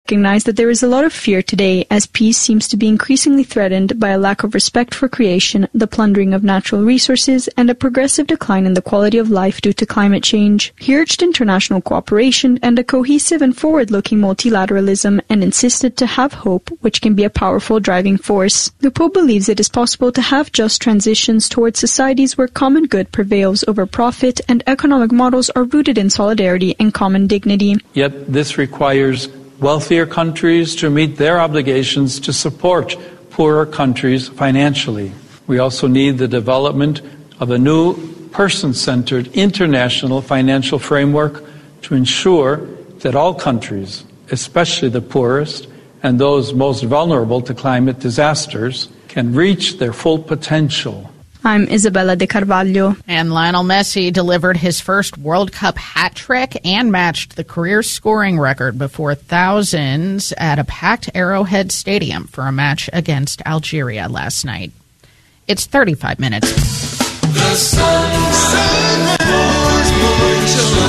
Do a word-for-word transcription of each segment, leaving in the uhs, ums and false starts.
recognize that there is a lot of fear today, as peace seems to be increasingly threatened by a lack of respect for creation, the plundering of natural resources, and a progressive decline in the quality of life due to climate change. He urged international cooperation and a cohesive and forward-looking multilateralism, and insisted to have hope, which can be a powerful driving force. The Pope believes it is possible to have just transitions towards societies where common good prevails over profit and economic models are rooted in solidarity and common dignity. Yet this requires wealthier countries to meet their obligations to support poorer countries financially. We also need the development of a new person-centered international financial framework to ensure that all countries, especially the poorest and those most vulnerable to climate disasters, can reach their full potential. I'm Isabella De Carvalho. And Lionel Messi delivered his first World Cup hat trick and matched the career scoring record before thousands at a packed Arrowhead Stadium for a match against Algeria last night. It's thirty-five minutes. The Sunrise Morning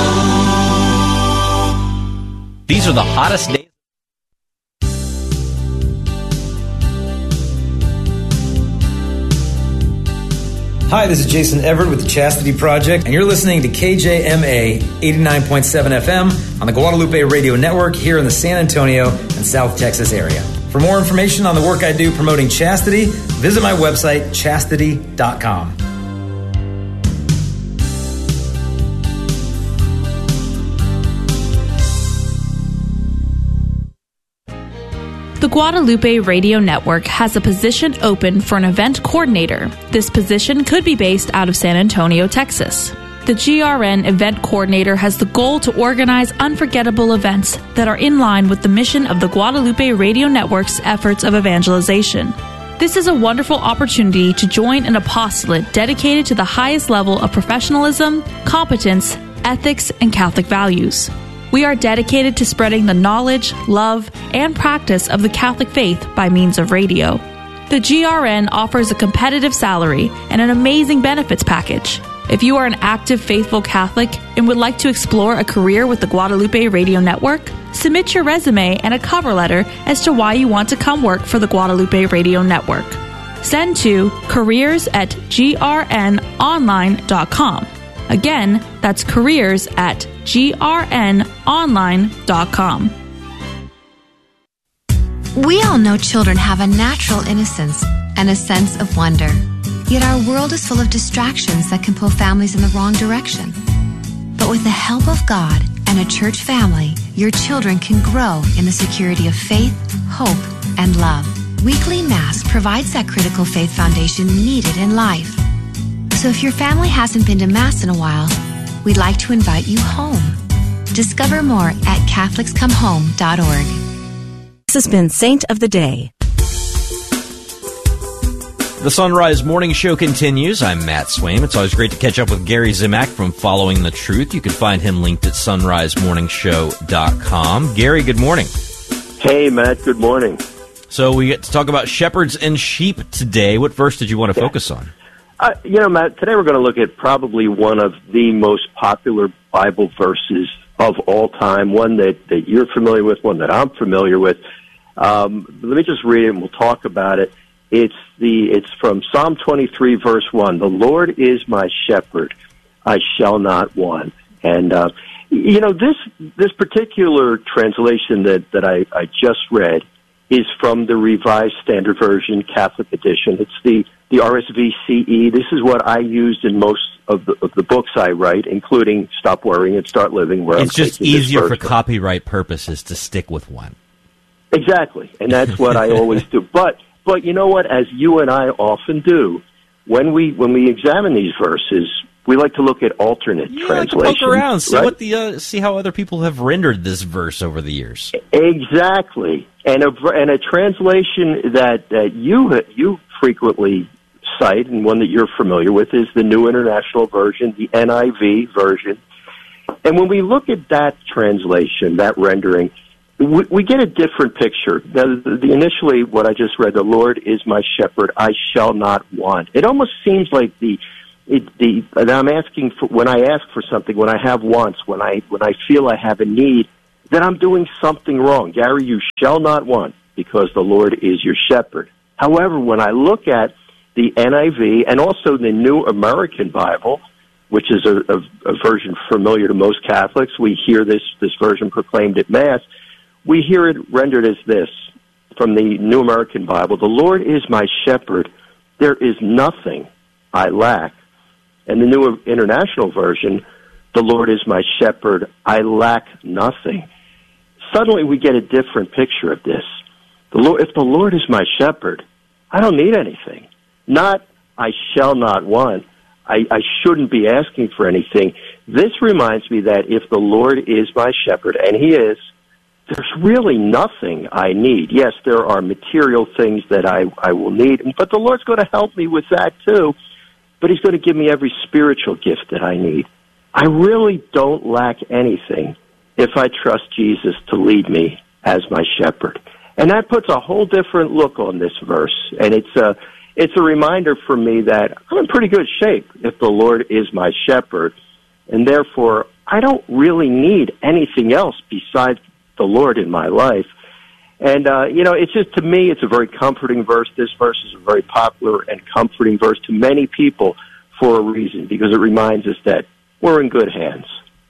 Show. These are the hottest days. Hi, this is Jason Everett with the Chastity Project, and you're listening to K J M A eighty-nine point seven F M on the Guadalupe Radio Network here in the San Antonio and South Texas area. For more information on the work I do promoting chastity, visit my website, chastity dot com. The Guadalupe Radio Network has a position open for an event coordinator. This position could be based out of San Antonio, Texas. The G R N event coordinator has the goal to organize unforgettable events that are in line with the mission of the Guadalupe Radio Network's efforts of evangelization. This is a wonderful opportunity to join an apostolate dedicated to the highest level of professionalism, competence, ethics, and Catholic values. We are dedicated to spreading the knowledge, love, and practice of the Catholic faith by means of radio. The G R N offers a competitive salary and an amazing benefits package. If you are an active, faithful Catholic and would like to explore a career with the Guadalupe Radio Network, submit your resume and a cover letter as to why you want to come work for the Guadalupe Radio Network. Send to careers at g r n online dot com. Again, that's careers at g r n online dot com. We all know children have a natural innocence and a sense of wonder. Yet our world is full of distractions that can pull families in the wrong direction. But with the help of God and a church family, your children can grow in the security of faith, hope, and love. Weekly Mass provides that critical faith foundation needed in life. So if your family hasn't been to Mass in a while, we'd like to invite you home. Discover more at catholics come home dot org. This has been Saint of the Day. The Sunrise Morning Show continues. I'm Matt Swaim. It's always great to catch up with Gary Zimak from Following the Truth. You can find him linked at sunrise morning show dot com. Gary, good morning. Hey, Matt. Good morning. So we get to talk about shepherds and sheep today. What verse did you want to yeah. focus on? Uh, you know, Matt, today we're going to look at probably one of the most popular Bible verses of all time, one that, that you're familiar with, one that I'm familiar with. Um, let me just read it and we'll talk about it. It's the it's from Psalm twenty-three, verse one. The Lord is my shepherd, I shall not want. And, uh, you know, this this particular translation that, that I, I just read is from the Revised Standard Version Catholic Edition. It's the, the R S V C E. This is what I used in most of the, of the books I write, including Stop Worrying and Start Living, where it's I'm just easier for copyright purposes to stick with one. Exactly, and that's what I always do. But but you know what? As you and I often do, when we when we examine these verses, we like to look at alternate yeah, translations. Like to poke around, see right? what the uh, see how other people have rendered this verse over the years. Exactly, and a and a translation that that you you frequently cite, and one that you're familiar with, is the New International Version, the N I V version. And when we look at that translation, that rendering, we, we get a different picture. The, the, the initially, what I just read, the Lord is my shepherd, I shall not want. It almost seems like the, it, the, and I'm asking for, when I ask for something, when I have wants, when I, when I feel I have a need, then I'm doing something wrong. Gary, you shall not want, because the Lord is your shepherd. However, when I look at the N I V and also the New American Bible, which is a, a, a version familiar to most Catholics, we hear this, this version proclaimed at Mass, we hear it rendered as this from the New American Bible: the Lord is my shepherd, there is nothing I lack. And the New International Version, the Lord is my shepherd, I lack nothing. Suddenly we get a different picture of this. The Lord, if the Lord is my shepherd, I don't need anything. Not, I shall not want. I, I shouldn't be asking for anything. This reminds me that if the Lord is my shepherd, and he is, there's really nothing I need. Yes, there are material things that I, I will need, but the Lord's going to help me with that too. But he's going to give me every spiritual gift that I need. I really don't lack anything if I trust Jesus to lead me as my shepherd. And that puts a whole different look on this verse. And it's a, it's a reminder for me that I'm in pretty good shape if the Lord is my shepherd. And therefore, I don't really need anything else besides the Lord in my life. And, uh, you know, it's just, to me, it's a very comforting verse. This verse is a very popular and comforting verse to many people for a reason, because it reminds us that we're in good hands.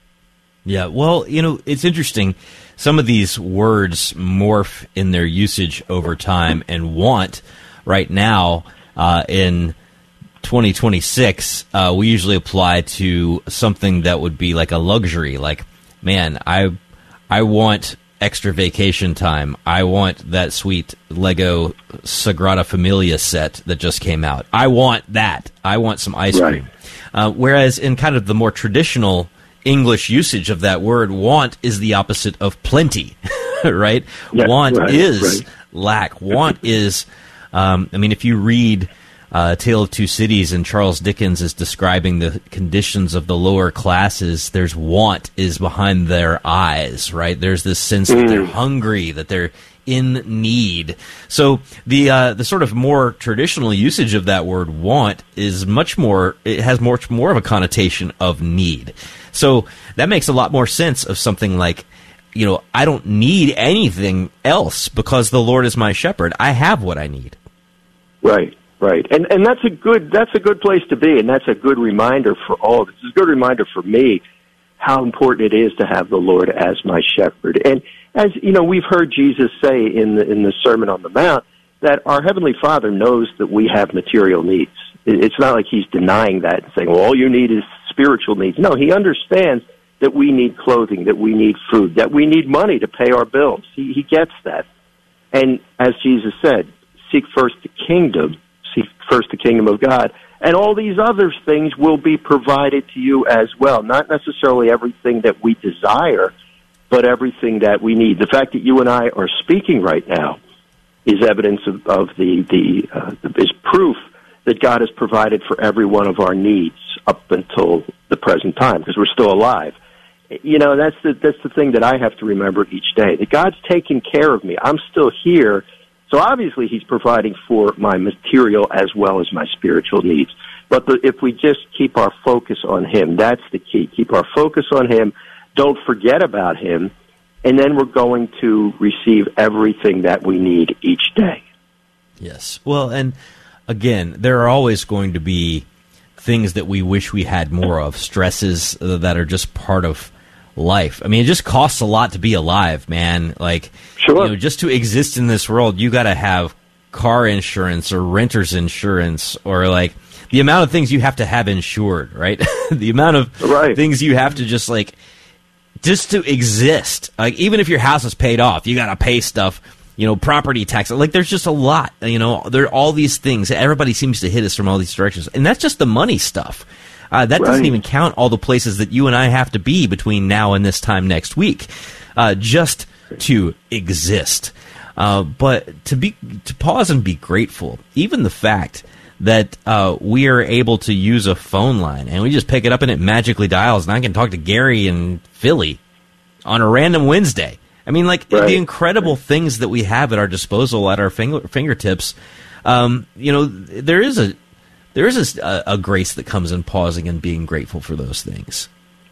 Yeah, well, you know, it's interesting. Some of these words morph in their usage over time, and want right now uh, in twenty twenty-six, uh, we usually apply to something that would be like a luxury. Like, man, I I want extra vacation time. I want that sweet Lego Sagrada Familia set that just came out. I want that. I want some ice right. cream. Uh, whereas in kind of the more traditional English usage of that word, want is the opposite of plenty, right? Yeah, want right, is right. lack. Want is, um, I mean, if you read uh, Tale of Two Cities and Charles Dickens is describing the conditions of the lower classes, there's want is behind their eyes, right? There's this sense mm. that they're hungry, that they're in need. So the uh, the sort of more traditional usage of that word want is much more, it has much more of a connotation of need. So that makes a lot more sense of something like, you know, I don't need anything else because the Lord is my shepherd. I have what I need. Right, right. And and that's a good that's a good place to be, and that's a good reminder for all of us. It's a good reminder for me how important it is to have the Lord as my shepherd. And as you know, we've heard Jesus say in the in the Sermon on the Mount that our Heavenly Father knows that we have material needs. It's not like he's denying that and saying, well, all you need is spiritual needs. No, he understands that we need clothing, that we need food, that we need money to pay our bills. He, he gets that. And as Jesus said, seek first the kingdom, seek first the kingdom of God, and all these other things will be provided to you as well. Not necessarily everything that we desire, but everything that we need. The fact that you and I are speaking right now is evidence of, of the, the uh, is proof that God has provided for every one of our needs up until the present time, because we're still alive. You know, that's the that's the thing that I have to remember each day, that God's taking care of me. I'm still here, so obviously he's providing for my material as well as my spiritual needs. But the, if we just keep our focus on him, that's the key. Keep our focus on him. Don't forget about him, and then we're going to receive everything that we need each day. Yes. Well, and again, there are always going to be things that we wish we had more of, stresses that are just part of life. I mean, it just costs a lot to be alive, man. Like, sure. you know, just to exist in this world, you got to have car insurance or renter's insurance, or like the amount of things you have to have insured, right? The amount of right. things you have to just like, just to exist. Like, even if your house is paid off, you got to pay stuff. You know, property tax. Like, there's just a lot. You know, there are all these things. Everybody seems to hit us from all these directions. And that's just the money stuff. Uh, that right. doesn't even count all the places that you and I have to be between now and this time next week, uh, just to exist. Uh, but to be to pause and be grateful, even the fact that uh, we are able to use a phone line and we just pick it up and it magically dials, and I can talk to Gary in Philly on a random Wednesday. I mean, like, right. the incredible things that we have at our disposal, at our finger, fingertips. Um, you know, there is a there is a, a grace that comes in pausing and being grateful for those things.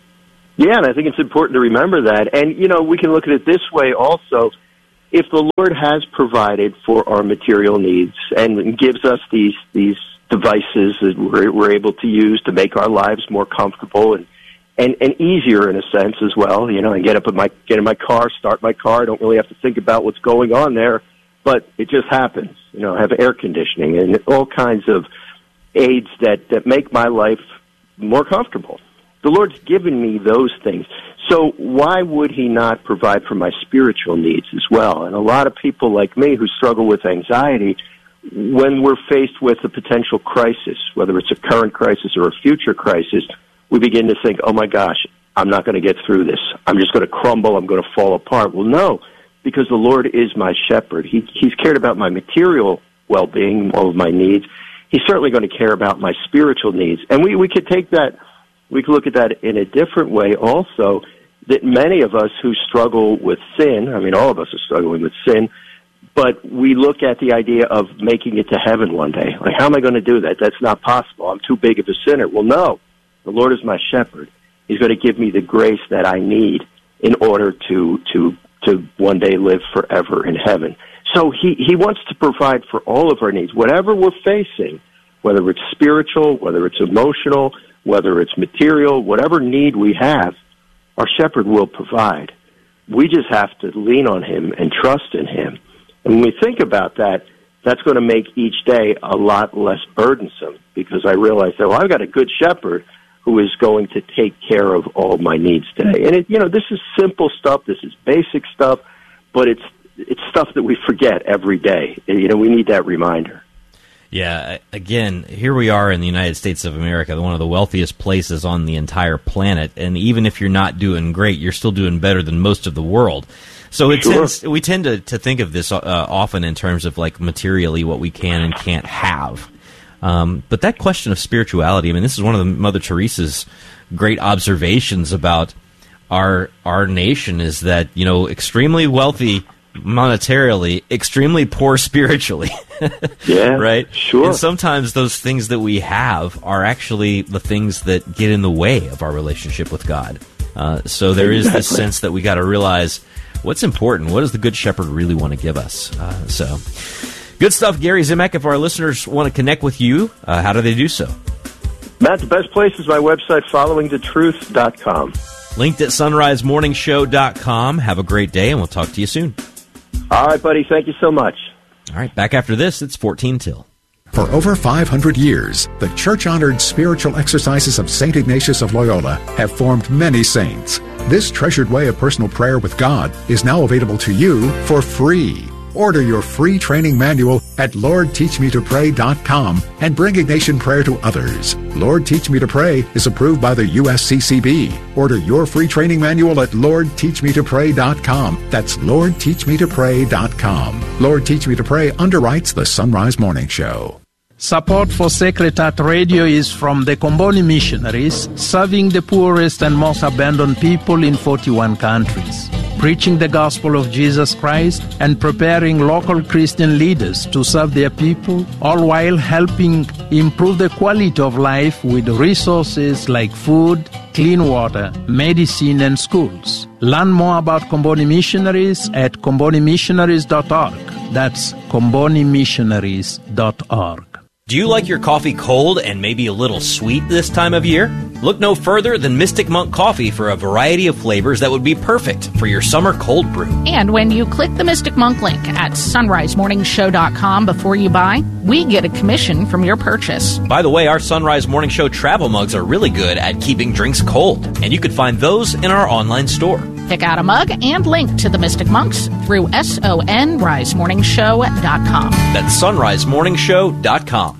Yeah, and I think it's important to remember that. And, you know, we can look at it this way also. If the Lord has provided for our material needs and gives us these these devices that we're, we're able to use to make our lives more comfortable and, and, and easier in a sense as well, you know, and get up in my get in my car, start my car, don't really have to think about what's going on there, but it just happens. You know, I have air conditioning and all kinds of aids that, that make my life more comfortable. The Lord's given me those things. So why would he not provide for my spiritual needs as well? And a lot of people like me who struggle with anxiety, when we're faced with a potential crisis, whether it's a current crisis or a future crisis, we begin to think, oh my gosh, I'm not going to get through this. I'm just going to crumble. I'm going to fall apart. Well, no, because the Lord is my shepherd. He, he's cared about my material well-being, all of my needs. He's certainly going to care about my spiritual needs. And we, we could take that, we could look at that in a different way also, that many of us who struggle with sin, I mean, all of us are struggling with sin, but we look at the idea of making it to heaven one day. Like, how am I going to do that? That's not possible. I'm too big of a sinner. Well, no. The Lord is my shepherd. He's going to give me the grace that I need in order to to to one day live forever in heaven. So he, he wants to provide for all of our needs, whatever we're facing, whether it's spiritual, whether it's emotional, whether it's material, whatever need we have, our shepherd will provide. We just have to lean on him and trust in him. And when we think about that, that's going to make each day a lot less burdensome, because I realize that, well, I've got a good shepherd who is going to take care of all my needs today. And, it, you know, this is simple stuff. This is basic stuff, but it's it's stuff that we forget every day. You know, we need that reminder. Yeah, again, here we are in the United States of America, one of the wealthiest places on the entire planet, and even if you're not doing great, you're still doing better than most of the world. So it Sure. tends, we tend to, to think of this uh, often in terms of, like, materially what we can and can't have. Um, but that question of spirituality, I mean, this is one of the Mother Teresa's great observations about our our nation, is that, you know, extremely wealthy monetarily, extremely poor spiritually. Yeah, right? Sure. And sometimes those things that we have are actually the things that get in the way of our relationship with God. Uh, so there is this sense that we got to realize what's important. What does the Good Shepherd really want to give us? Uh, so, good stuff, Gary Zimek. If our listeners want to connect with you, uh, how do they do so? Matt, the best place is my website, following the truth dot com. Linked at sunrise morning show dot com. Have a great day, and we'll talk to you soon. All right, buddy. Thank you so much. All right, back after this. It's fourteen till. For over five hundred years, the church-honored spiritual exercises of Saint Ignatius of Loyola have formed many saints. This treasured way of personal prayer with God is now available to you for free. Order your free training manual at lord teach me to pray dot com and bring Ignatian prayer to others. Lord Teach Me to Pray is approved by the U S C C B. Order your free training manual at lord teach me to pray dot com. That's lord teach me to pray dot com. Lord Teach Me to Pray underwrites the Sunrise Morning Show. Support for Sacred Heart Radio is from the Comboni Missionaries, serving the poorest and most abandoned people in forty-one countries, preaching the gospel of Jesus Christ and preparing local Christian leaders to serve their people, all while helping improve the quality of life with resources like food, clean water, medicine, and schools. Learn more about Comboni Missionaries at comboni missionaries dot org. That's comboni missionaries dot org. Do you like your coffee cold and maybe a little sweet this time of year? Look no further than Mystic Monk Coffee for a variety of flavors that would be perfect for your summer cold brew. And when you click the Mystic Monk link at sunrise morning show dot com before you buy, we get a commission from your purchase. By the way, our Sunrise Morning Show travel mugs are really good at keeping drinks cold, and you can find those in our online store. Pick out a mug and link to the Mystic Monks through sunrise morning show dot com. That's sunrise morning show dot com.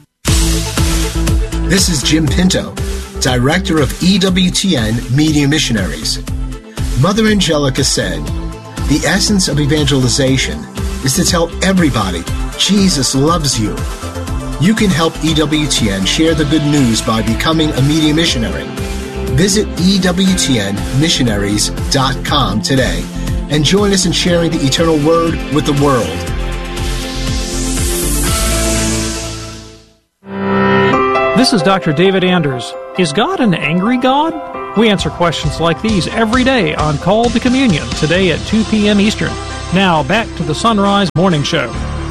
This is Jim Pinto, Director of E W T N Media Missionaries. Mother Angelica said, "The essence of evangelization is to tell everybody Jesus loves you." You can help E W T N share the good news by becoming a media missionary. Visit E W T N missionaries dot com today and join us in sharing the eternal word with the world. This is Doctor David Anders. Is God an angry God? We answer questions like these every day on Call to Communion, today at two p.m. Eastern. Now, back to the Sunrise Morning Show.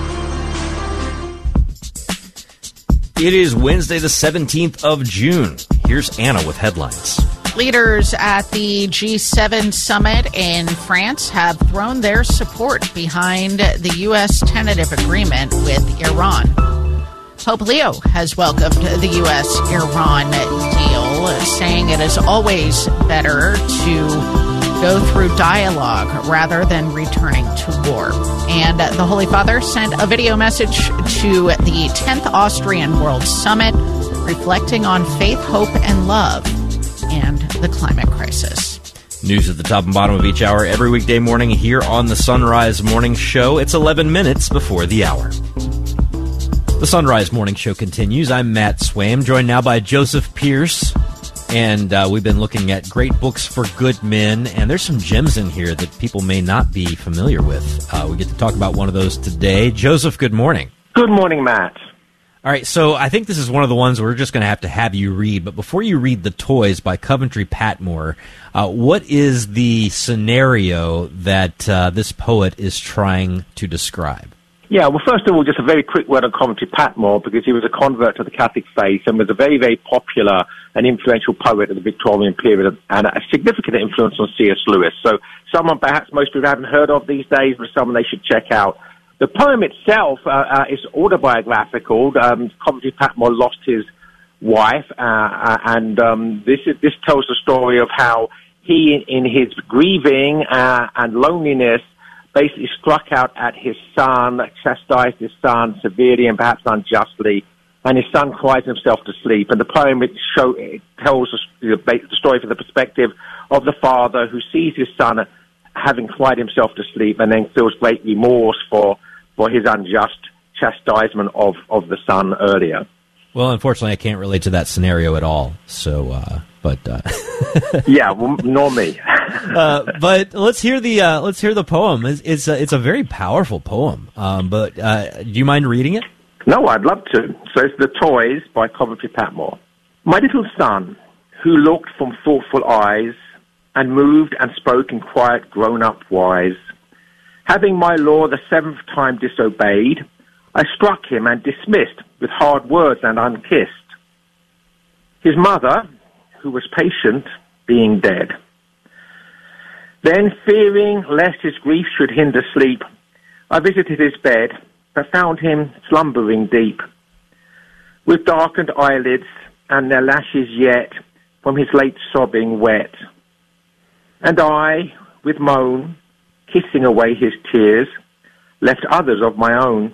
It is Wednesday, the seventeenth of June. Here's Anna with headlines. Leaders at the G seven summit in France have thrown their support behind the U S tentative agreement with Iran. Pope Leo has welcomed the U S-Iran deal, saying it is always better to go through dialogue rather than returning to war. And the Holy Father sent a video message to the tenth Austrian World Summit, reflecting on faith, hope, and love, and the climate crisis. News at the top and bottom of each hour every weekday morning here on the Sunrise Morning Show. It's eleven minutes before the hour. The Sunrise Morning Show continues. I'm Matt Swaim, joined now by Joseph Pierce. And uh, we've been looking at great books for good men. And there's some gems in here that people may not be familiar with. Uh, we get to talk about one of those today. Joseph, good morning. Good morning, Matt. All right, so I think this is one of the ones we're just going to have to have you read. But before you read The Toys by Coventry Patmore, uh, what is the scenario that uh, this poet is trying to describe? Yeah, well, first of all, just a very quick word on Coventry Patmore, because he was a convert to the Catholic faith and was a very, very popular and influential poet of the Victorian period and a significant influence on C S Lewis. So someone perhaps most people haven't heard of these days, but someone they should check out. The poem itself uh, uh, is autobiographical. Um, Coventry Patmore lost his wife, uh, uh, and um, this is, this tells the story of how he, in his grieving uh, and loneliness, basically struck out at his son, chastised his son severely and perhaps unjustly, and his son cries himself to sleep. And the poem it show, it tells the, the story from the perspective of the father who sees his son having cried himself to sleep and then feels great remorse for, for his unjust chastisement of, of the son earlier. Well, unfortunately, I can't relate to that scenario at all. So, uh, but uh... yeah, well, nor me. uh, but let's hear the uh, let's hear the poem. It's it's a, it's a very powerful poem. Um, but uh, do you mind reading it? No, I'd love to. So it's The Toys by Coventry Patmore. My little son, who looked from thoughtful eyes and moved and spoke in quiet grown-up wise, having my law the seventh time disobeyed, I struck him and dismissed with hard words and unkissed. His mother, who was patient, being dead. Then, fearing lest his grief should hinder sleep, I visited his bed, but found him slumbering deep, with darkened eyelids and their lashes yet from his late sobbing wet. And I, with moan, kissing away his tears, left others of my own.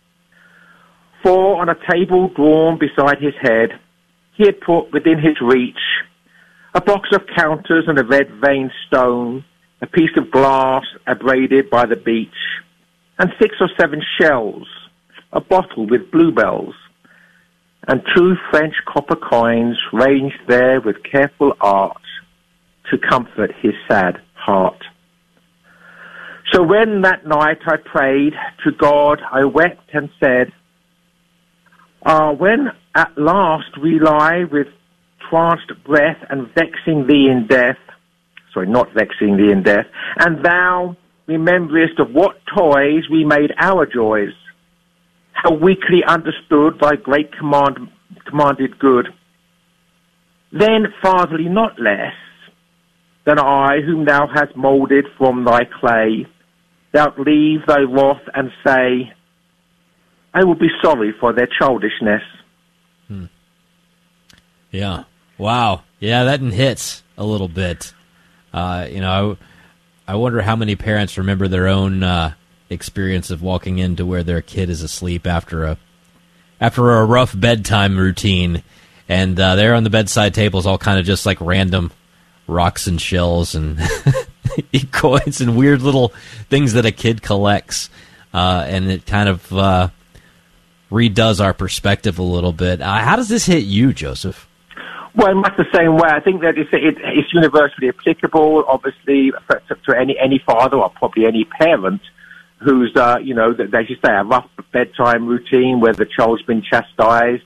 For on a table drawn beside his head, he had put within his reach a box of counters and a red-veined stone, a piece of glass abraded by the beach, and six or seven shells, a bottle with bluebells, and two French copper coins ranged there with careful art to comfort his sad heart. So when that night I prayed to God, I wept and said, Ah, when at last we lie with tranced breath and vexing thee in death, sorry, not vexing thee in death, and thou rememberest of what toys we made our joys, how weakly understood thy great command, commanded good. Then, fatherly, not less than I, whom thou hast moulded from thy clay, thou'lt leave thy wrath and say, I will be sorry for their childishness. Hmm. Yeah. Wow. Yeah, that hits a little bit. Uh, you know, I, I wonder how many parents remember their own uh, experience of walking into where their kid is asleep after a after a rough bedtime routine, and uh, there on the bedside table is all kind of just like random rocks and shells and coins and weird little things that a kid collects, uh, and it kind of uh, redoes our perspective a little bit. Uh, how does this hit you, Joseph? Well, much the same way. I think that it's, it, it's universally applicable, obviously, for, to, to any any father or probably any parent who's, uh, you know, as you say, a rough bedtime routine where the child's been chastised.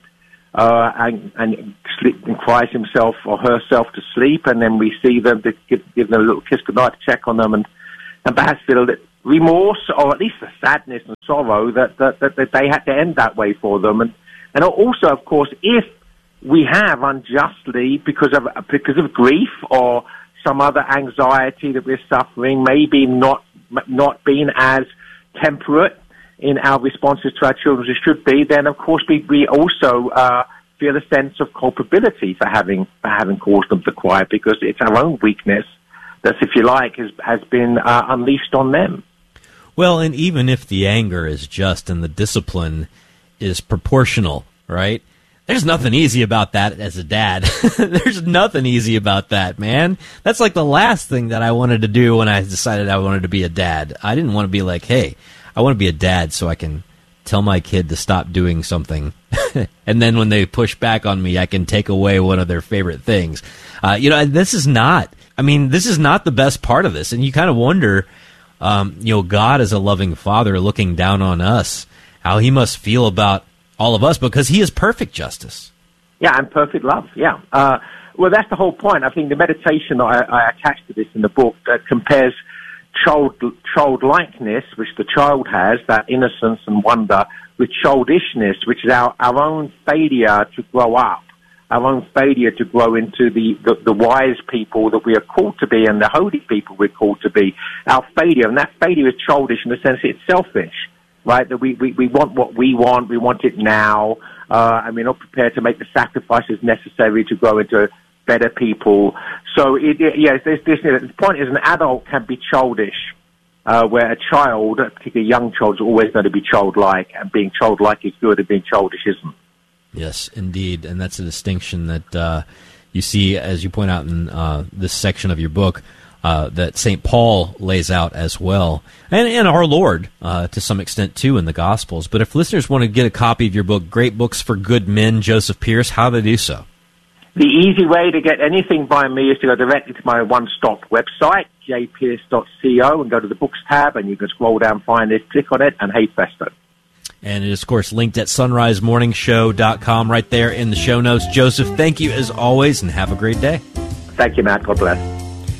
uh, and, and, sleep, and cries himself or herself to sleep, and then we see them to give, give them a little kiss goodnight to check on them, and, and perhaps feel a little remorse or at least the sadness and sorrow that, that, that, that they had to end that way for them. And, and also, of course, if we have unjustly, because of because of grief or some other anxiety that we're suffering, maybe not not being as temperate in our responses to our children as it should be, then of course we, we also uh, feel a sense of culpability for having for having caused them to cry, because it's our own weakness that, if you like, has has been uh, unleashed on them. Well, and even if the anger is just and the discipline is proportional, right? There's nothing easy about that as a dad. There's nothing easy about that, man. That's like the last thing that I wanted to do when I decided I wanted to be a dad. I didn't want to be like, hey, I want to be a dad so I can tell my kid to stop doing something. And then when they push back on me, I can take away one of their favorite things. Uh, you know, this is not, I mean, this is not the best part of this. And you kind of wonder, um, you know, God as a loving father looking down on us, how he must feel about all of us, because he is perfect justice. Yeah, and perfect love, yeah. Uh, well, that's the whole point. I think the meditation I, I attached to this in the book that compares child childlikeness, which the child has, that innocence and wonder, with childishness, which is our, our own failure to grow up, our own failure to grow into the, the, the wise people that we are called to be and the holy people we're called to be. Our failure, and that failure is childish in the sense it's selfish. Right, that we, we, we want what we want, we want it now, uh, and we're not prepared to make the sacrifices necessary to grow into better people. So, it, it, yes, this, this, the point is an adult can be childish, uh, where a child, a particularly young child, is always going to be childlike, and being childlike is good and being childish isn't. Yes, indeed, and that's a distinction that uh, you see, as you point out in uh, this section of your book, Uh, that Saint Paul lays out as well, and, and our Lord uh, to some extent too in the Gospels. But if listeners want to get a copy of your book, Great Books for Good Men, Joseph Pearce, how do they do so? The easy way to get anything by me is to go directly to my one-stop website, j pearce dot co, and go to the Books tab, and you can scroll down, find it, click on it, and hey presto. And it is, of course, linked at sunrise morning show dot com right there in the show notes. Joseph, thank you as always, and have a great day. Thank you, Matt. God bless.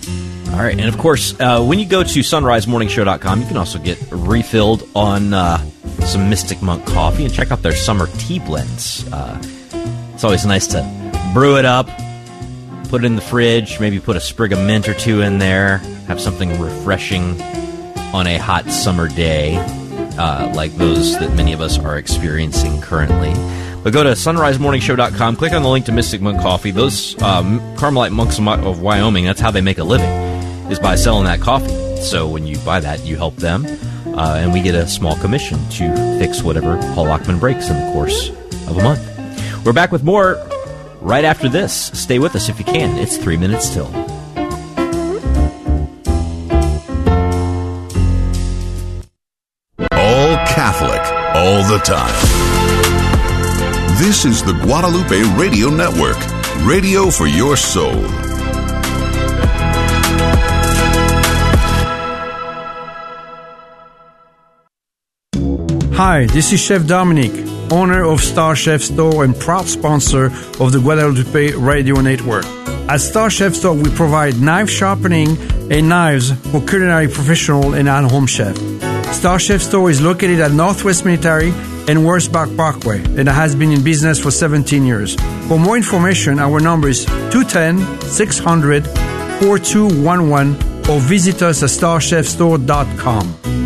All right, and of course, uh, when you go to sunrise morning show dot com, you can also get refilled on uh, some Mystic Monk coffee and check out their summer tea blends. Uh, it's always nice to brew it up, put it in the fridge, maybe put a sprig of mint or two in there, have something refreshing on a hot summer day uh, like those that many of us are experiencing currently. But go to sunrise morning show dot com, click on the link to Mystic Monk Coffee. Those um, Carmelite monks of Wyoming, that's how they make a living, is by selling that coffee. So when you buy that, you help them, uh, and we get a small commission to fix whatever Paul Lockman breaks in the course of a month. We're back with more right after this. Stay with us if you can. It's three minutes till. All Catholic, all the time. This is the Guadalupe Radio Network, radio for your soul. Hi, this is Chef Dominic, owner of Star Chef Store and proud sponsor of the Guadalupe Radio Network. At Star Chef Store, we provide knife sharpening and knives for culinary professional and at-home chef. Star Chef Store is located at Northwest Military and Wurzbach Parkway, and has been in business for seventeen years. For more information, our number is two one zero, six hundred, four two one one or visit us at star chef store dot com.